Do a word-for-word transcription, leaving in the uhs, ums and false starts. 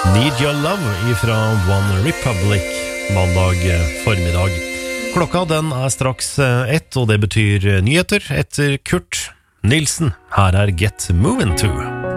Need Your Love ifra One Republic mandag formiddag. Klokka den er straks ett, og det betyr nyheter etter Kurt Nilsen. Her er Get Moving To.